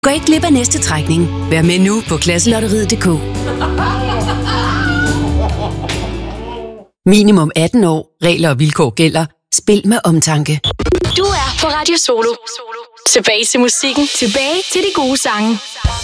Gå ikke glip af næste trækning. Vær med nu på klasselotteriet.dk. Minimum 18 år. Regler og vilkår gælder. Spil med omtanke. Du er på Radio Solo. Tilbage til musikken. Tilbage til de gode sange.